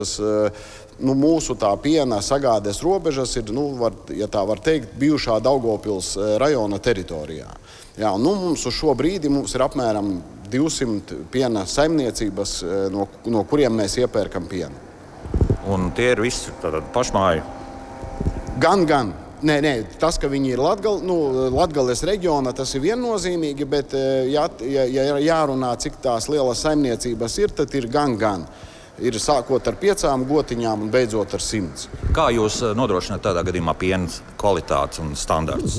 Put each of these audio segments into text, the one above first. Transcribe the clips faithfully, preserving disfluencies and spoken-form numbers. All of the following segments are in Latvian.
Nu, mūsu tā piena sagādes robežas ir, nu, var, ja tā var teikt, bijušā Daugavpils rajona teritorijā. Jā, nu, mums uz šo brīdi mums ir apmēram divsimt piena saimniecības, no, no kuriem mēs iepērkam pienu. Un tie ir visi tātad pašmāju? Gan, gan. Nē, nē, tas, ka viņi ir Latgal, nu, Latgales reģiona, tas ir viennozīmīgi, bet ja, ja, ja jārunā, cik tās lielas saimniecības ir, tad ir gan, gan. Ir sākot ar piecām gotiņām un beidzot ar simts. Kā jūs nodrošināt tādā gadījumā piena kvalitātes un standartus?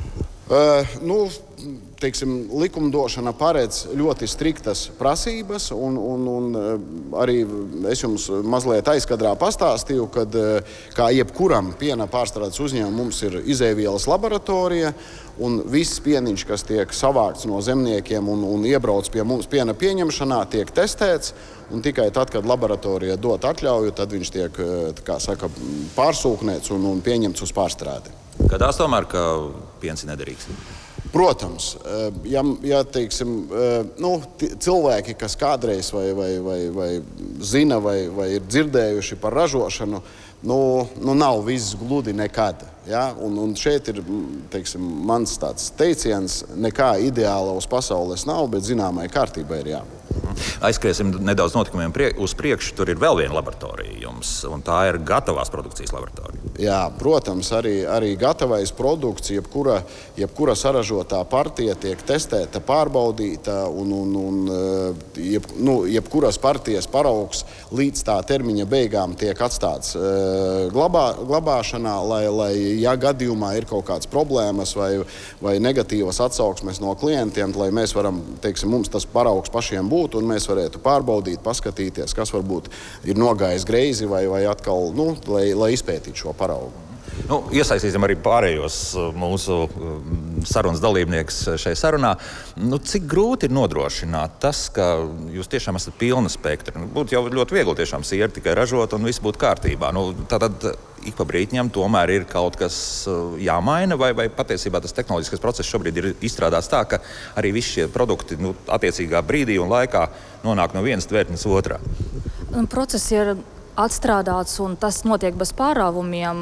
Uh, nu, teiksim, likumdošana paredz ļoti striktas prasības, un, un, un arī es jums mazliet aizkadrā pastāstīju, kad kā jebkuram piena pārstrādes uzņēmumam mums ir izēvielas laboratorija, un viss pieniņš, kas tiek savākts no zemniekiem un, un iebrauc pie mums piena pieņemšanā, tiek testēts, un tikai tad, kad laboratorija dot atļauju, tad viņš tiek, kā saka, pārsūknēts un, un pieņemts uz pārstrādi. Gadās tomēr, ka piens ir nederīgs? Protams, ja, ja teiksim, nu, cilvēki, kas kādreiz vai, vai, vai, vai zina vai, vai ir dzirdējuši par ražošanu, nu, nu nav viss gludi nekad. Ja? Un, un šeit ir, teiksim, mans tāds teiciens, nekā ideāla uz pasaules nav, bet zināmai kārtībai ir jābūt. Aizskriesim nedaudz notikumiem prie, uz priekšu. Tur ir vēl viena laboratorija jums, un tā ir gatavās produkcijas laboratorija. Jā, protams, arī, arī gatavais produkts, jebkura, jebkura saražotā partija tiek testēta, pārbaudīta, un, un, un jeb, nu, jebkuras partijas paraugs līdz tā termiņa beigām tiek atstāts glabā, glabāšanā, lai, lai, ja gadījumā ir kaut kādas problēmas vai, vai negatīvas atsauksmes no klientiem, lai mēs varam, teiksim, mums tas paraugs pašiem būt, un mēs varētu pārbaudīt, paskatīties, kas varbūt ir nogājis greizi vai, vai atkal, nu, lai, lai izpētītu šo paraugu. Nu, iesaistīsim arī pārējos mūsu sarunas dalībniekus šajā sarunā. Nu, cik grūti ir nodrošināt tas, ka jūs tiešām esat pilna spektra? Būtu jau ļoti viegli tiešām sieru tikai ražot un viss būtu kārtībā. Nu, tātad ik pa brītņam tomēr ir kaut kas jāmaina, vai, vai patiesībā tas tehnoloģiskais process šobrīd ir izstrādāts tā, ka arī visi šie produkti nu, attiecīgā brīdī un laikā nonāk no vienas tvērtnes otrā? Process ir atstrādāts un tas notiek bez pārāvumiem.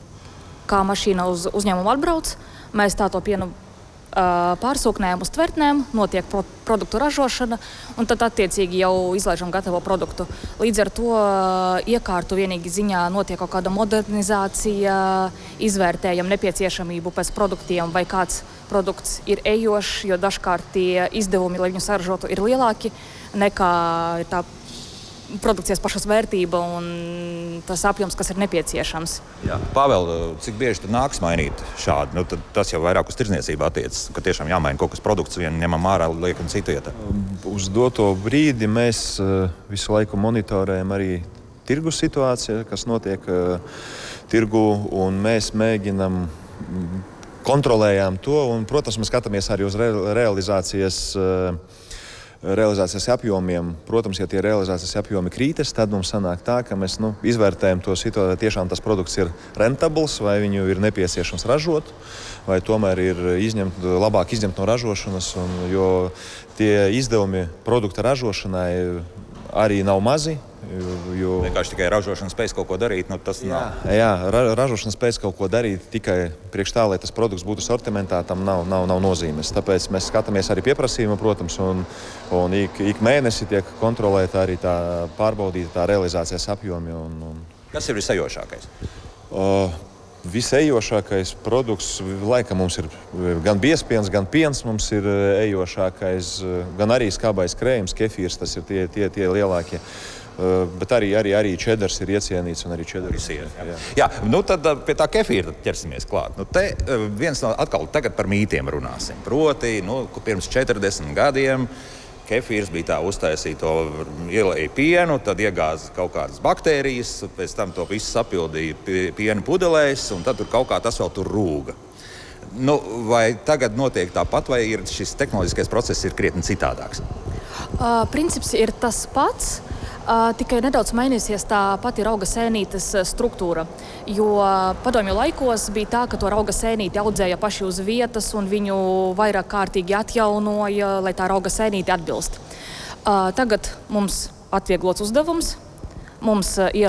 Kā mašīna uz uzņēmumu atbrauc, mēs tā to pienu uh, pārsūknējam uz tvertnēm, notiek pro produktu ražošana, un tad attiecīgi jau izlaižam gatavo produktu. Līdz ar to uh, iekārtu vienīgi ziņā notiek kaut kāda modernizācija, izvērtējam nepieciešamību pēc produktiem, vai kāds produkts ir ejošs, jo dažkārt tie izdevumi, lai viņu saražotu, ir lielāki nekā ir tā produkcijas pašas vērtība un tas apjoms, kas ir nepieciešams. Jā. Pāvēl, cik bieži tad nāks mainīt šādi? Nu, tad tas jau vairāk uz tirdzniecību attiecas, ka tiešām jāmaina kaut kas produkts, vienu ņemam ārā, liekam citu ietā. Uz doto brīdi mēs visu laiku monitorējam arī tirgu situāciju, kas notiek tirgu, un mēs mēģinam kontrolējām to, un, protams, mēs skatāmies arī uz re realizācijas realizācijas apjomiem. Protams, ja tie realizācijas apjomi krītas, tad mums sanāk tā, ka mēs nu, izvērtējam to situāciju, tiešām tas produkts ir rentabls, vai viņu ir nepieciešams ražot, vai tomēr ir izņemt, labāk izņemt no ražošanas, un, jo tie izdevumi produkta ražošanai arī nav mazi. Jo... Vienkārši tikai ražošanas spējas kaut ko darīt, nu tas jā, nav. Jā, ra ražošanas spējas kaut ko darīt tikai priekš tā, lai tas produkts būtu sortimentā, tam nav, nav, nav nozīmes. Tāpēc mēs skatāmies arī pieprasījumu, protams, un, un ik, ik mēnesi tiek kontrolēta arī tā pārbaudīta tā realizācijas apjomi. Un, un... Kas ir visejošākais? Uh, Visejošākais produkts, laikam mums ir gan biespiens, gan piens mums ir ejošākais, gan arī skābais krējums, kefīrs, tas ir tie, tie, tie lielākie. Uh, bet arī, arī, arī čedars ir iecienīts un arī čedars ir. Jā. Jā. Jā, nu tad pie tā kefīra ķersimies klāt. Nu, te viens no atkal tagad par mītiem runāsim. Proti, nu, pirms četrdesmit gadiem kefīrs bija tā uztaisīja to ielēja pienu, tad iegāza kaut kādas baktērijas, pēc tam to visu sapildīja piena pudelēs, un tad tur kaut kā tas vēl tur rūga. Nu, vai tagad notiek tāpat, vai ir šis tehnoloģiskais process ir krietni citādāks? Uh, princips ir tas pats. Uh, tikai nedaudz mainīsies tā pati rauga sēnītes struktūra, jo padomju laikos bija tā, ka to rauga sēnīti audzēja paši uz vietas un viņu vairāk kārtīgi atjaunoja, lai tā rauga sēnīte atbilst. Uh, tagad mums atvieglots uzdevums. mums